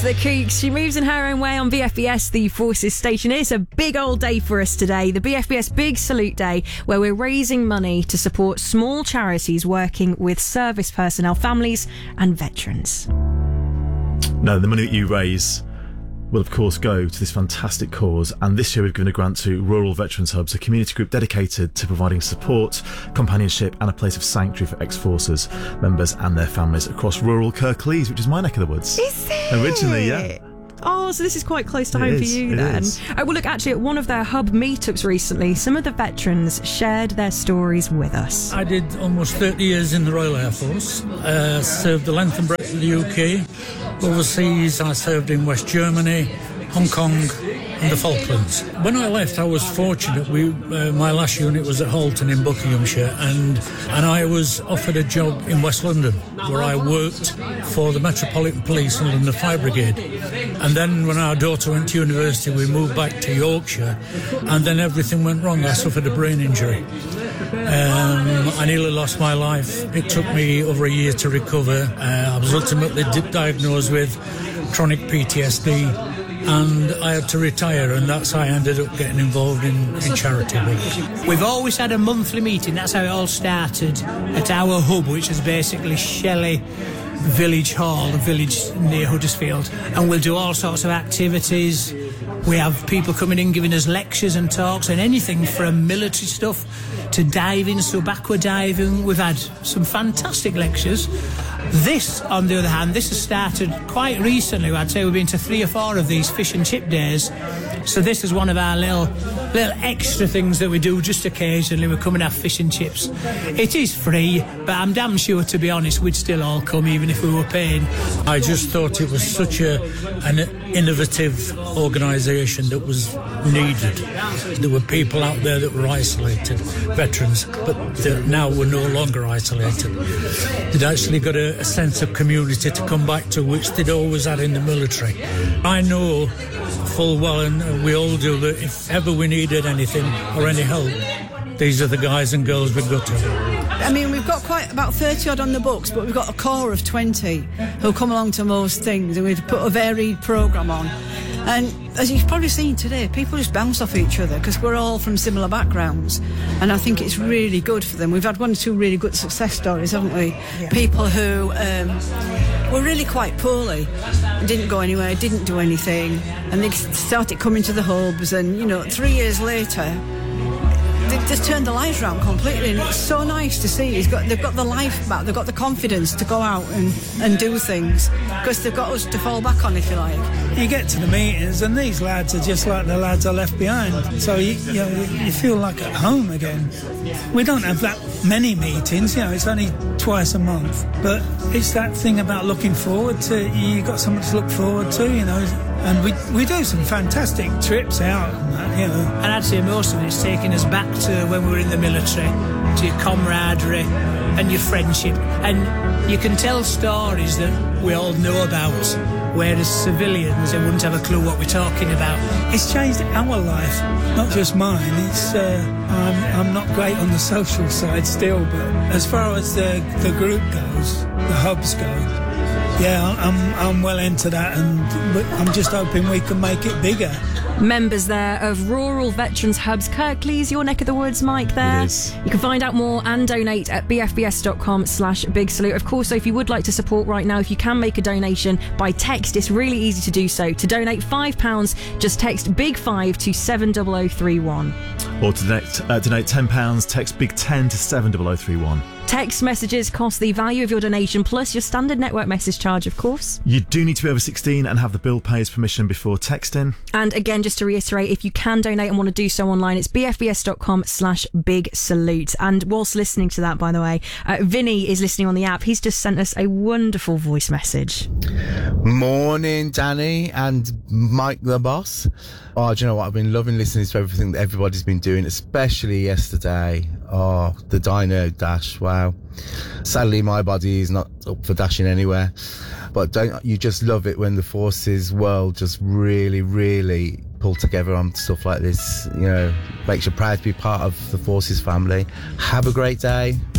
the Kooks. She moves in her own way on BFBS, the Forces station. It's a big old day for us today, the BFBS Big Salute Day, where we're raising money to support small charities working with service personnel, families and veterans. No, the money that you raise will of course go to this fantastic cause, and this year we've given a grant to Rural Veterans Hubs, a community group dedicated to providing support, companionship and a place of sanctuary for ex-forces members and their families across rural Kirklees, which is my neck of the woods. Is it? Originally, yeah. Oh, so this is quite close to home for you then. Well, look, actually, at one of their hub meetups recently, some of the veterans shared their stories with us. I did almost 30 years in the Royal Air Force, served the length and breadth of the UK. Overseas, I served in West Germany, Hong Kong and the Falklands. When I left, I was fortunate. My last unit was at Halton in Buckinghamshire, and I was offered a job in West London, where I worked for the Metropolitan Police and London Fire Brigade. And then when our daughter went to university, we moved back to Yorkshire, and then everything went wrong. I suffered a brain injury. I nearly lost my life. It took me over a year to recover. I was ultimately diagnosed with chronic PTSD, and I had to retire, and that's how I ended up getting involved in charity work. We've always had a monthly meeting. That's how it all started at our hub, which is basically Shelley Village Hall, a village near Huddersfield, and we'll do all sorts of activities. We have people coming in giving us lectures and talks and anything from military stuff to diving, subaquia diving. We've had some fantastic lectures. This, on the other hand, this has started quite recently. I'd say we've been to 3 or 4 of these fish and chip days. So this is one of our little extra things that we do just occasionally. We come and have fish and chips. It is free, but I'm damn sure, to be honest, we'd still all come even if we were paying. I just thought it was such an innovative organisation that was needed. There were people out there that were isolated, veterans, but now we're no longer isolated. They'd actually got a sense of community to come back to, which they'd always had in the military. I know full well, and we all do, that if ever we needed anything or any help, these are the guys and girls we'd go to. I mean, we've got quite about 30 odd on the books, but we've got a core of 20 who come along to most things, and we've put a varied programme on. And as you've probably seen today, people just bounce off each other because we're all from similar backgrounds, and I think it's really good for them. We've had 1 or 2 really good success stories, haven't we? Yeah. People who were really quite poorly, didn't go anywhere, didn't do anything, and they started coming to the hubs, and 3 years later they just turned the lives around completely, and it's so nice to see. They've got the life back, they've got the confidence to go out and do things, because they've got us to fall back on, if you like. You get to the meetings and these lads are just like the lads I left behind, so you feel like at home again. We don't have that many meetings, it's only twice a month, but it's that thing about looking forward to. You got something to look forward to, and we do some fantastic trips out and that, And I'd say most of it's taking us back to when we were in the military, to your camaraderie and your friendship. And you can tell stories that we all know about, whereas civilians, they wouldn't have a clue what we're talking about. It's changed our life, not just mine. It's I'm not great on the social side still, but as far as the group goes, the hubs go, I'm well into that, and I'm just hoping we can make it bigger. Members there of Rural Veterans Hubs, Kirklees, your neck of the woods, Mike, there. It is. You can find out more and donate at bfbs.com/big salute. Of course, so if you would like to support right now, if you can make a donation by text, it's really easy to do so. To donate £5, just text Big 5 to 70031. Or to donate £10, text Big 10 to 70031. Text messages cost the value of your donation plus your standard network message charge, of course. You do need to be over 16 and have the bill payer's permission before texting. And again, just to reiterate, if you can donate and want to do so online, it's bfbs.com/big salute. And whilst listening to that, by the way, Vinny is listening on the app. He's just sent us a wonderful voice message. Morning, Danny and Mike the boss. Oh, do you know what? I've been loving listening to everything that everybody's been doing, especially yesterday. Oh, the Dino Dash, wow. Sadly, my body is not up for dashing anywhere. But don't you just love it when the forces world just really, really pull together on stuff like this? Makes you proud to be part of the forces family. Have a great day.